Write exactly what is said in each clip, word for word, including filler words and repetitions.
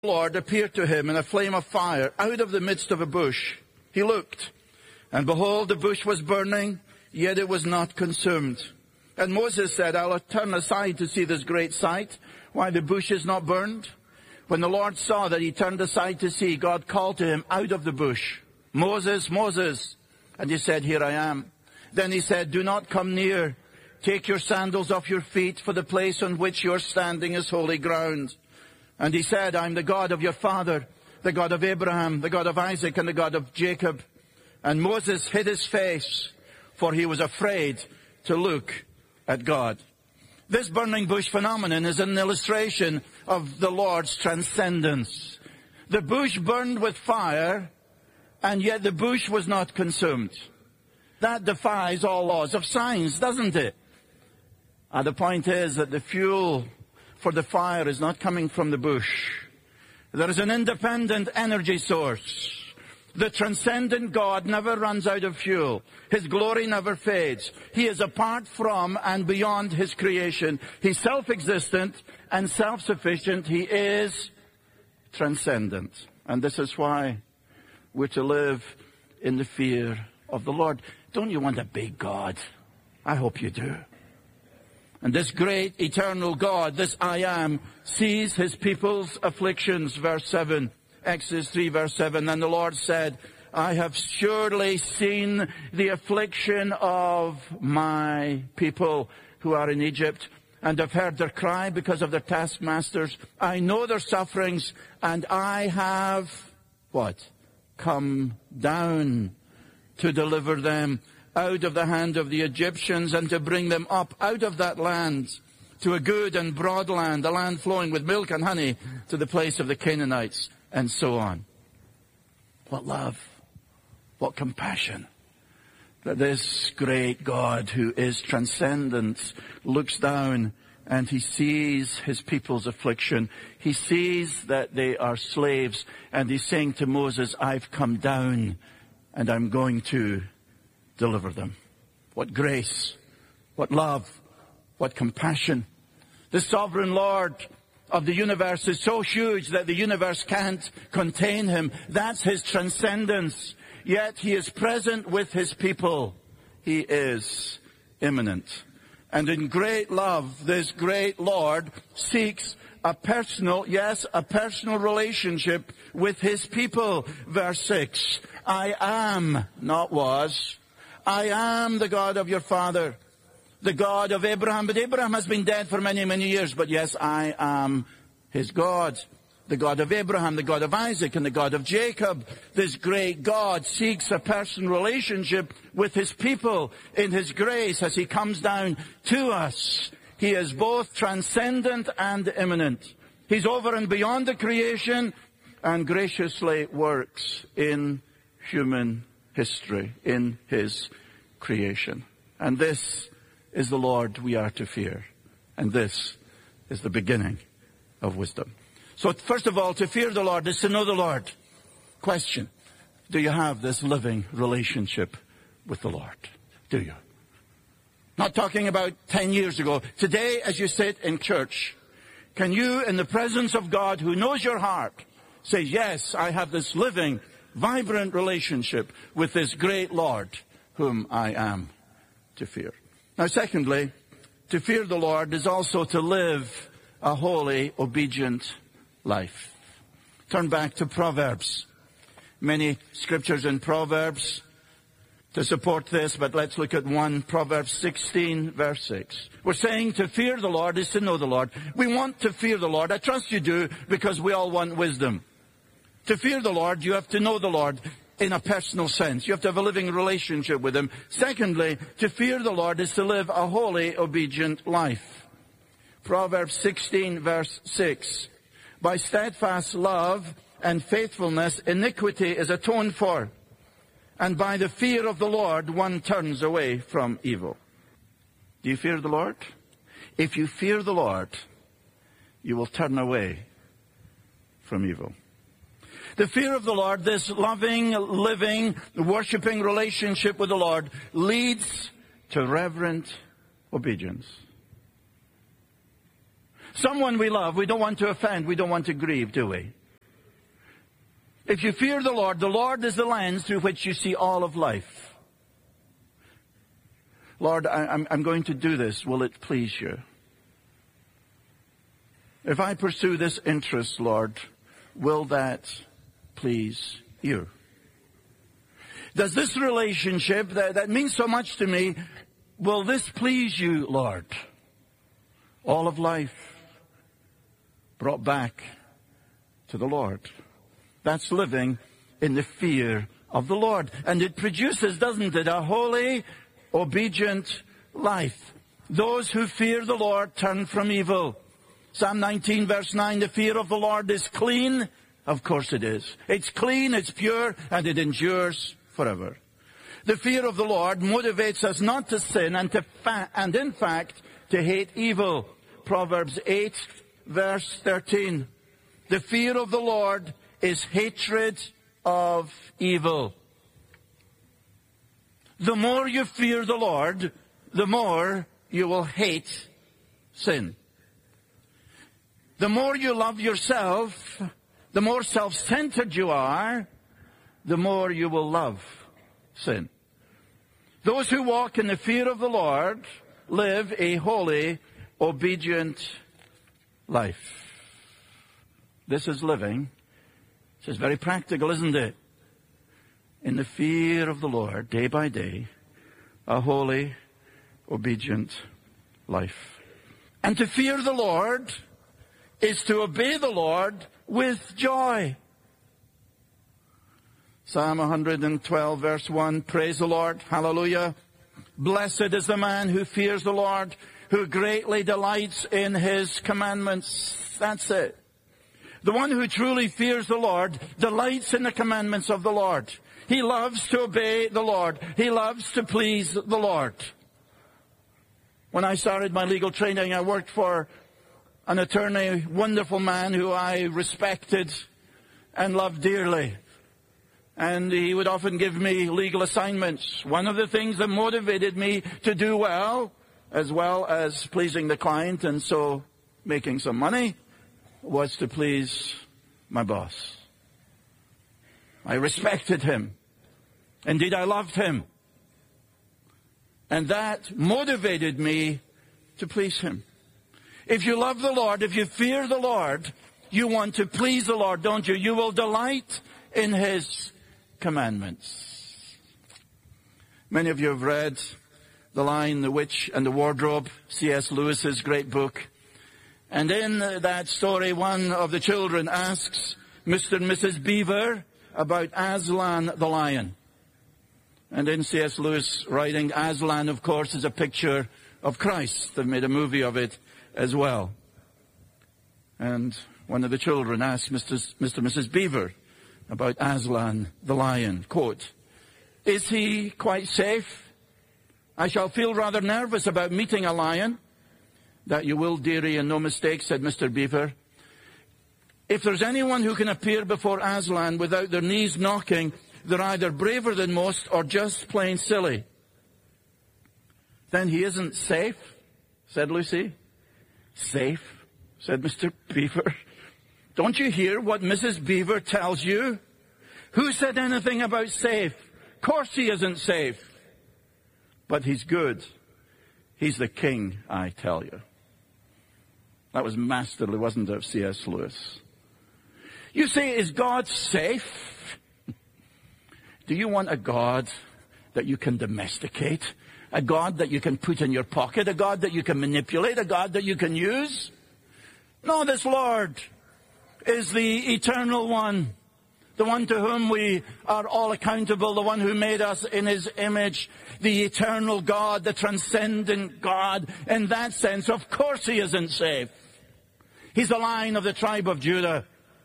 The Lord appeared to him in a flame of fire out of the midst of a bush. He looked, and behold, the bush was burning, yet it was not consumed. And Moses said, I'll turn aside to see this great sight, why the bush is not burned. When the Lord saw that he turned aside to see, God called to him out of the bush, Moses, Moses. And he said, Here I am. Then he said, Do not come near. Take your sandals off your feet, for the place on which you're standing is holy ground. And he said, I'm the God of your father, the God of Abraham, the God of Isaac, and the God of Jacob. And Moses hid his face, for he was afraid to look at God. This burning bush phenomenon is an illustration of the Lord's transcendence. The bush burned with fire, and yet the bush was not consumed. That defies all laws of science, doesn't it? And the point is that the fuel for the fire is not coming from the bush. There is an independent energy source. The transcendent God never runs out of fuel. His glory never fades. He is apart from and beyond his creation. He's self-existent and self-sufficient. He is transcendent. And this is why we're to live in the fear of the Lord. Don't you want a big God? I hope you do. And this great eternal God, this I Am, sees his people's afflictions, verse seven. Exodus three, verse seven. And the Lord said, I have surely seen the affliction of my people who are in Egypt, and have heard their cry because of their taskmasters. I know their sufferings, and I have, what? Come down to deliver them out of the hand of the Egyptians, and to bring them up out of that land to a good and broad land, a land flowing with milk and honey, to the place of the Canaanites, and so on. What love, what compassion, that this great God who is transcendent looks down and he sees his people's affliction. He sees that they are slaves, and he's saying to Moses, I've come down and I'm going to deliver them. What grace, what love, what compassion. The sovereign Lord of the universe is so huge that the universe can't contain him. That's his transcendence. Yet he is present with his people. He is immanent. And in great love, this great Lord seeks a personal, yes, a personal relationship with his people. Verse six, I am, not was, I am the God of your father, the God of Abraham. But Abraham has been dead for many, many years. But yes, I am his God, the God of Abraham, the God of Isaac, and the God of Jacob. This great God seeks a personal relationship with his people in his grace as he comes down to us. He is both transcendent and immanent. He's over and beyond the creation, and graciously works in human history, in his creation. And this is the Lord we are to fear. And this is the beginning of wisdom. So first of all, to fear the Lord is to know the Lord. Question, do you have this living relationship with the Lord? Do you? Not talking about ten years ago. Today, as you sit in church, can you, in the presence of God who knows your heart, say, yes, I have this living, vibrant relationship with this great Lord whom I am to fear. Now, secondly, to fear the Lord is also to live a holy, obedient life. Turn back to Proverbs. Many scriptures in Proverbs to support this, but let's look at one. Proverbs sixteen, verse six. We're saying to fear the Lord is to know the Lord. We want to fear the Lord. I trust you do, because we all want wisdom. To fear the Lord, you have to know the Lord in a personal sense. You have to have a living relationship with him. Secondly, to fear the Lord is to live a holy, obedient life. Proverbs sixteen, verse six. By steadfast love and faithfulness, iniquity is atoned for, and by the fear of the Lord, one turns away from evil. Do you fear the Lord? If you fear the Lord, you will turn away from evil. The fear of the Lord, this loving, living, worshipping relationship with the Lord, leads to reverent obedience. Someone we love, we don't want to offend, we don't want to grieve, do we? If you fear the Lord, the Lord is the lens through which you see all of life. Lord, I, I'm, I'm going to do this. Will it please you? If I pursue this interest, Lord, will that please you? Does this relationship that, that means so much to me, will this please you, Lord? All of life brought back to the Lord. That's living in the fear of the Lord. And it produces, doesn't it, a holy, obedient life. Those who fear the Lord turn from evil. Psalm nineteen verse nine, the fear of the Lord is clean. Of course it is. It's clean, it's pure, and it endures forever. The fear of the Lord motivates us not to sin and to fa- and in fact to hate evil. Proverbs eight verse thirteen. The fear of the Lord is hatred of evil. The more you fear the Lord, the more you will hate sin. The more you love yourself, the more self-centered you are, the more you will love sin. Those who walk in the fear of the Lord live a holy, obedient life. This is living. This is very practical, isn't it? In the fear of the Lord, day by day, a holy, obedient life. And to fear the Lord is to obey the Lord with joy. Psalm one twelve verse one, praise the Lord, hallelujah. Blessed is the man who fears the Lord, who greatly delights in his commandments. That's it. The one who truly fears the Lord delights in the commandments of the Lord. He loves to obey the Lord. He loves to please the Lord. When I started my legal training, I worked for an attorney, wonderful man who I respected and loved dearly. And he would often give me legal assignments. One of the things that motivated me to do well, as well as pleasing the client and so making some money, was to please my boss. I respected him. Indeed, I loved him. And that motivated me to please him. If you love the Lord, if you fear the Lord, you want to please the Lord, don't you? You will delight in his commandments. Many of you have read The Lion, the Witch, and the Wardrobe, C S Lewis's great book. And in that story, one of the children asks Mister and Missus Beaver about Aslan the lion. And in C S Lewis writing, Aslan, of course, is a picture of Christ. They've made a movie of it as well. And one of the children asked Mister Mister and Missus Beaver about Aslan the lion. Quote, is he quite safe? I shall feel rather nervous about meeting a lion. That you will, dearie, and no mistake, said Mister Beaver. If there's anyone who can appear before Aslan without their knees knocking, they're either braver than most or just plain silly. Then he isn't safe, said Lucy. Safe, said Mister Beaver. Don't you hear what Missus Beaver tells you? Who said anything about safe? Of course he isn't safe. But he's good. He's the king, I tell you. That was masterly, wasn't it, of C S Lewis? You say, is God safe? Do you want a God that you can domesticate? A God that you can put in your pocket? A God that you can manipulate? A God that you can use? No, this Lord is the eternal one. The one to whom we are all accountable, the one who made us in his image, the eternal God, the transcendent God. In that sense, of course he isn't safe. He's the Lion of the tribe of Judah.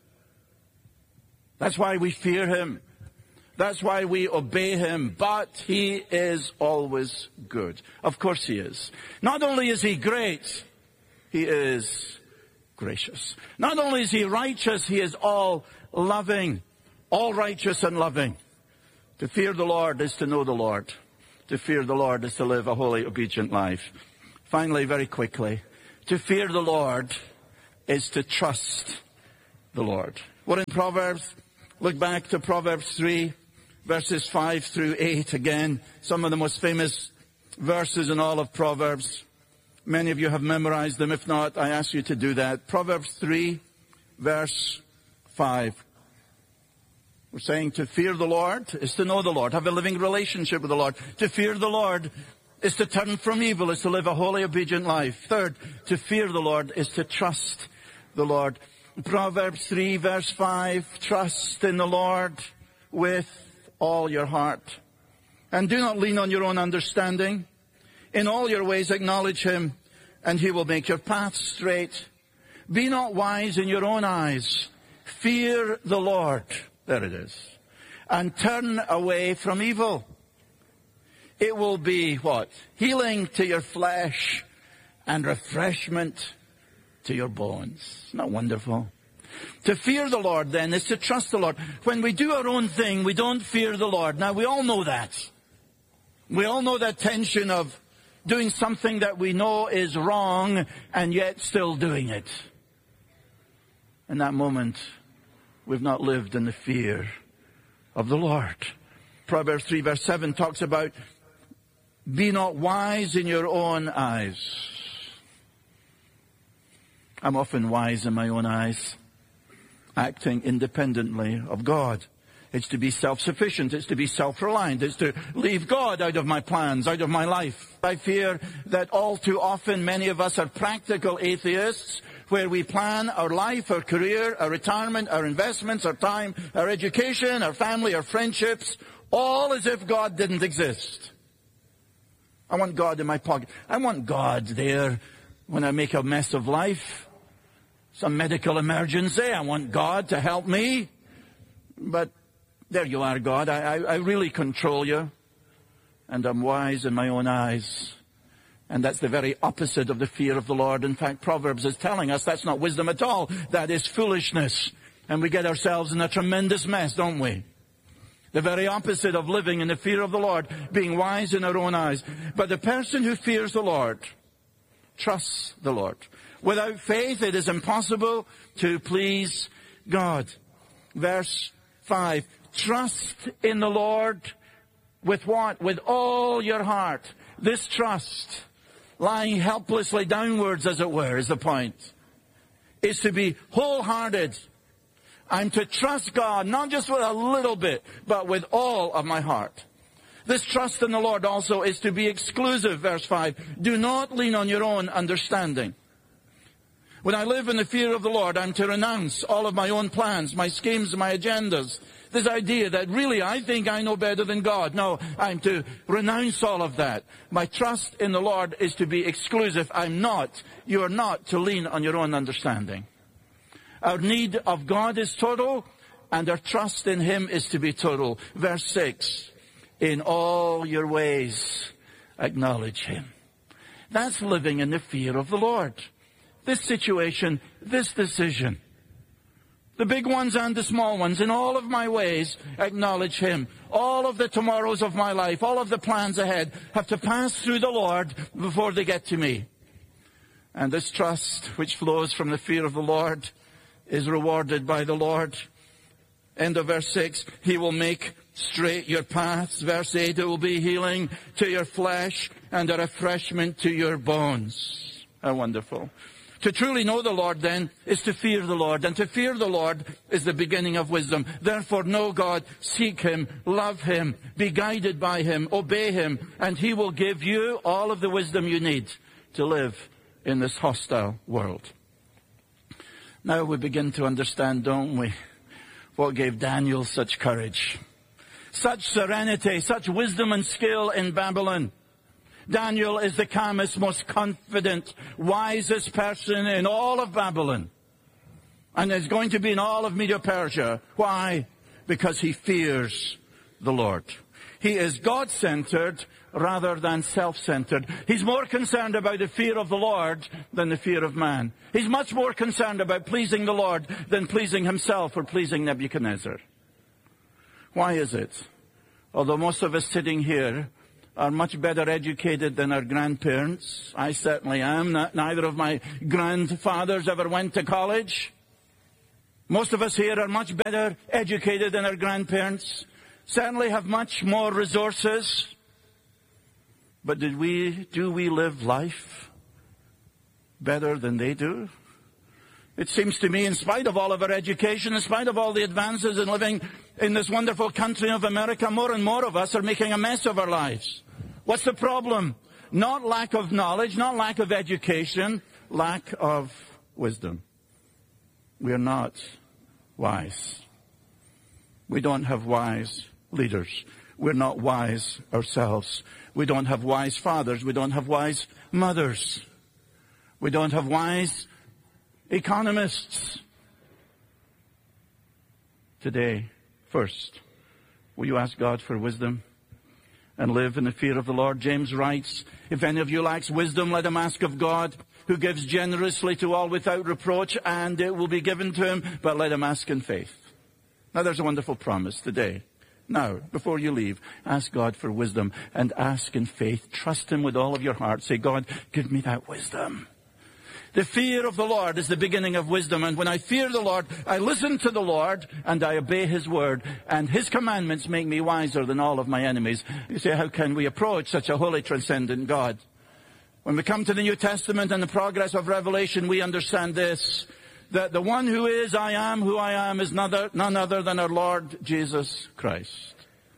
That's why we fear him. That's why we obey him. But he is always good. Of course he is. Not only is he great, he is gracious. Not only is he righteous, he is all loving. All righteous and loving. To fear the Lord is to know the Lord. To fear the Lord is to live a holy, obedient life. Finally, very quickly, to fear the Lord is to trust the Lord. We're in Proverbs Look back to Proverbs three, verses five through eight. Again, some of the most famous verses in all of Proverbs. Many of you have memorized them. If not, I ask you to do that. Proverbs three, verse five. We're saying to fear the Lord is to know the Lord, have a living relationship with the Lord. To fear the Lord is to turn from evil, is to live a holy, obedient life. Third, to fear the Lord is to trust the Lord. Proverbs three, verse five, trust in the Lord with all your heart. And do not lean on your own understanding. In all your ways acknowledge him, and he will make your paths straight. Be not wise in your own eyes. Fear the Lord. There it is. And turn away from evil. It will be what? Healing to your flesh and refreshment to your bones. Isn't that wonderful? To fear the Lord, then, is to trust the Lord. When we do our own thing, we don't fear the Lord. Now, we all know that. We all know that tension of doing something that we know is wrong and yet still doing it. In that moment, we've not lived in the fear of the Lord. Proverbs three, verse seven talks about, be not wise in your own eyes. I'm often wise in my own eyes, acting independently of God. It's to be self-sufficient. It's to be self-reliant. It's to leave God out of my plans, out of my life. I fear that all too often many of us are practical atheists, where we plan our life, our career, our retirement, our investments, our time, our education, our family, our friendships, all as if God didn't exist. I want God in my pocket. I want God there when I make a mess of life. Some medical emergency. I want God to help me. But there you are, God. I, I, I really control you. And I'm wise in my own eyes. And that's the very opposite of the fear of the Lord. In fact, Proverbs is telling us that's not wisdom at all. That is foolishness. And we get ourselves in a tremendous mess, don't we? The very opposite of living in the fear of the Lord, being wise in our own eyes. But the person who fears the Lord trusts the Lord. Without faith, it is impossible to please God. Verse five, trust in the Lord with what? With all your heart. This trust, lying helplessly downwards, as it were, is the point. Is to be wholehearted. I'm to trust God, not just with a little bit, but with all of my heart. This trust in the Lord also is to be exclusive, verse five. Do not lean on your own understanding. When I live in the fear of the Lord, I'm to renounce all of my own plans, my schemes, my agendas. This idea that really I think I know better than God. No, I'm to renounce all of that. My trust in the Lord is to be exclusive. I'm not, you are not to lean on your own understanding. Our need of God is total, and our trust in him is to be total. Verse six, in all your ways acknowledge him. That's living in the fear of the Lord. This situation, this decision, the big ones and the small ones, in all of my ways, acknowledge him. All of the tomorrows of my life, all of the plans ahead, have to pass through the Lord before they get to me. And this trust, which flows from the fear of the Lord, is rewarded by the Lord. End of verse six, he will make straight your paths. Verse eight, it will be healing to your flesh and a refreshment to your bones. How wonderful. To truly know the Lord, then, is to fear the Lord. And to fear the Lord is the beginning of wisdom. Therefore, know God, seek him, love him, be guided by him, obey him, and he will give you all of the wisdom you need to live in this hostile world. Now we begin to understand, don't we, what gave Daniel such courage, such serenity, such wisdom and skill in Babylon. Daniel is the calmest, most confident, wisest person in all of Babylon. And is going to be in all of Medo-Persia. Why? Because he fears the Lord. He is God-centered rather than self-centered. He's more concerned about the fear of the Lord than the fear of man. He's much more concerned about pleasing the Lord than pleasing himself or pleasing Nebuchadnezzar. Why is it? Although most of us sitting here are much better educated than our grandparents. I certainly am. Neither of my grandfathers ever went to college. Most of us here are much better educated than our grandparents, certainly have much more resources. But did we, do we live life better than they do? It seems to me, in spite of all of our education, in spite of all the advances in living in this wonderful country of America, more and more of us are making a mess of our lives. What's the problem? Not lack of knowledge, not lack of education, lack of wisdom. We are not wise. We don't have wise leaders. We're not wise ourselves. We don't have wise fathers. We don't have wise mothers. We don't have wise economists. Today, first, will you ask God for wisdom and live in the fear of the Lord? James writes, if any of you lacks wisdom, let him ask of God, who gives generously to all without reproach, and it will be given to him, but let him ask in faith. Now there's a wonderful promise today. Now, before you leave, ask God for wisdom and ask in faith. Trust him with all of your heart. Say, God, give me that wisdom. The fear of the Lord is the beginning of wisdom. And when I fear the Lord, I listen to the Lord and I obey his word. And his commandments make me wiser than all of my enemies. You say, how can we approach such a holy, transcendent God? When we come to the New Testament and the progress of Revelation, we understand this, that the one who is, I am, who I am, is none other, none other than our Lord Jesus Christ.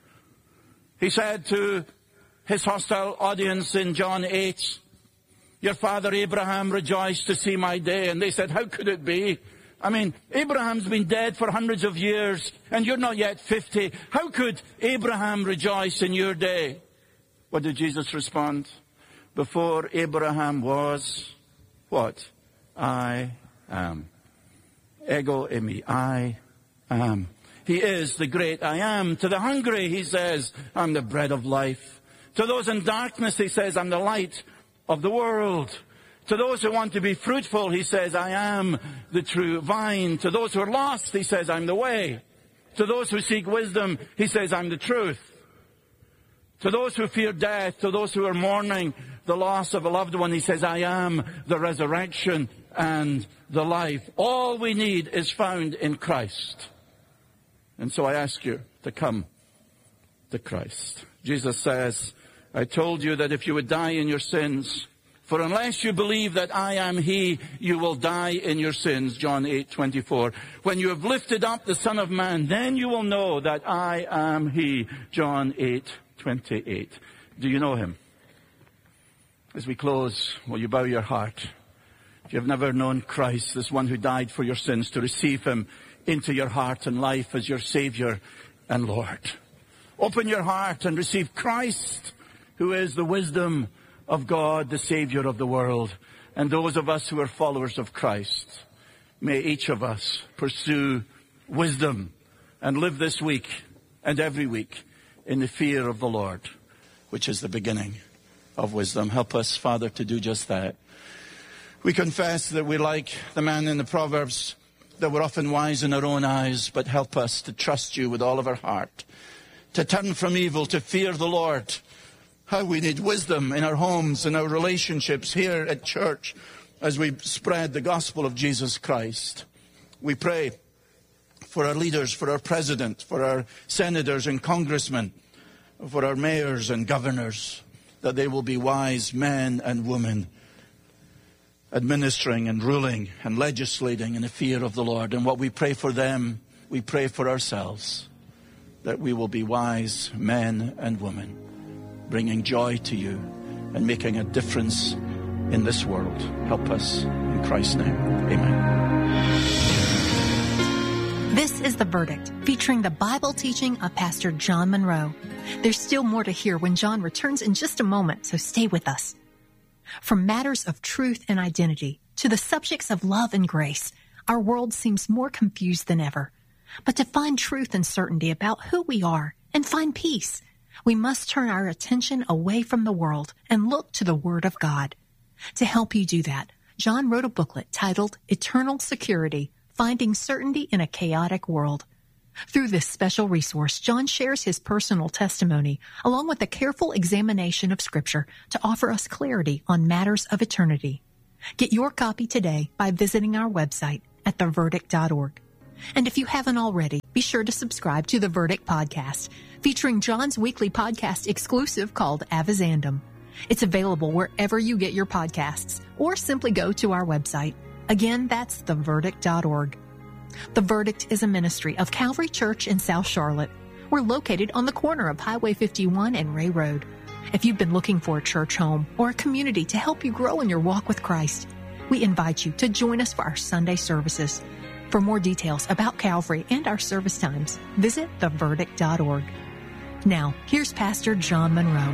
He said to his hostile audience in John eight, your father Abraham rejoiced to see my day. And they said, how could it be? I mean, Abraham's been dead for hundreds of years, and you're not yet fifty. How could Abraham rejoice in your day? What did Jesus respond? Before Abraham was, what? I am. Ego eimi, I am. He is the great I am. To the hungry, he says, I'm the bread of life. To those in darkness, he says, I'm the light of the world. To those who want to be fruitful, he says, I am the true vine. To those who are lost, he says, I'm the way. To those who seek wisdom, he says, I'm the truth. To those who fear death, to those who are mourning the loss of a loved one, he says, I am the resurrection and the life. All we need is found in Christ. And so I ask you to come to Christ. Jesus says, I told you that if you would die in your sins, for unless you believe that I am he, you will die in your sins. John eight twenty-four. When you have lifted up the Son of Man, then you will know that I am he. John eight twenty-eight. Do you know him? As we close, will you bow your heart? If you have never known Christ, this one who died for your sins, to receive him into your heart and life as your Savior and Lord. Open your heart and receive Christ, who is the wisdom of God, the Savior of the world. And those of us who are followers of Christ, may each of us pursue wisdom and live this week and every week in the fear of the Lord, which is the beginning of wisdom. Help us, Father, to do just that. We confess that we like the man in the Proverbs, that we're often wise in our own eyes, but help us to trust you with all of our heart, to turn from evil, to fear the Lord. How we need wisdom in our homes, in our relationships, here at church, as we spread the gospel of Jesus Christ. We pray for our leaders, for our president, for our senators and congressmen, for our mayors and governors, that they will be wise men and women, administering and ruling and legislating in the fear of the Lord. And what we pray for them, we pray for ourselves, that we will be wise men and women, bringing joy to you and making a difference in this world. Help us in Christ's name. Amen. This is The Verdict, featuring the Bible teaching of Pastor John Monroe. There's still more to hear when John returns in just a moment, so stay with us. From matters of truth and identity to the subjects of love and grace, our world seems more confused than ever. But to find truth and certainty about who we are and find peace, we must turn our attention away from the world and look to the Word of God. To help you do that, John wrote a booklet titled Eternal Security, Finding Certainty in a Chaotic World. Through this special resource, John shares his personal testimony along with a careful examination of Scripture to offer us clarity on matters of eternity. Get your copy today by visiting our website at the verdict dot org. And if you haven't already, be sure to subscribe to the Verdict Podcast, featuring John's weekly podcast exclusive called Avizandum. It's available wherever you get your podcasts, or simply go to our website. Again, that's the verdict dot org. The Verdict is a ministry of Calvary Church in South Charlotte. We're located on the corner of Highway fifty-one and Ray Road. If you've been looking for a church home or a community to help you grow in your walk with Christ, we invite you to join us for our Sunday services. For more details about Calvary and our service times, visit the verdict dot org. Now, here's Pastor John Monroe.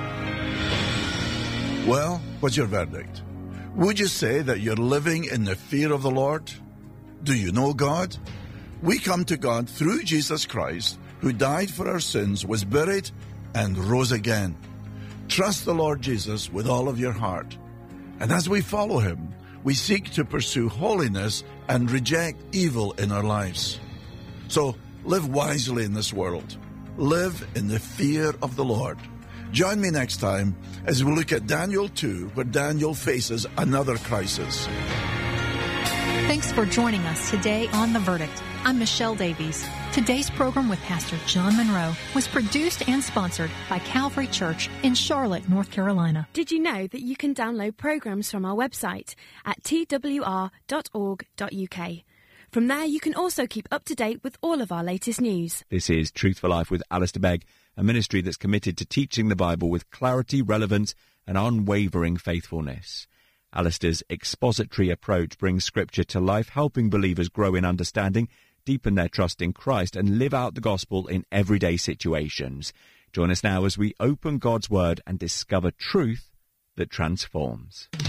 Well, what's your verdict? Would you say that you're living in the fear of the Lord? Do you know God? We come to God through Jesus Christ, who died for our sins, was buried, and rose again. Trust the Lord Jesus with all of your heart. And as we follow him, we seek to pursue holiness and reject evil in our lives. So live wisely in this world. Live in the fear of the Lord. Join me next time as we look at Daniel two, where Daniel faces another crisis. Thanks for joining us today on The Verdict. I'm Michelle Davies. Today's program with Pastor John Monroe was produced and sponsored by Calvary Church in Charlotte, North Carolina. Did you know that you can download programs from our website at t w r dot org dot u k? From there, you can also keep up to date with all of our latest news. This is Truth for Life with Alistair Begg, a ministry that's committed to teaching the Bible with clarity, relevance, and unwavering faithfulness. Alistair's expository approach brings Scripture to life, helping believers grow in understanding, deepen their trust in Christ, and live out the gospel in everyday situations. Join us now as we open God's Word and discover truth that transforms.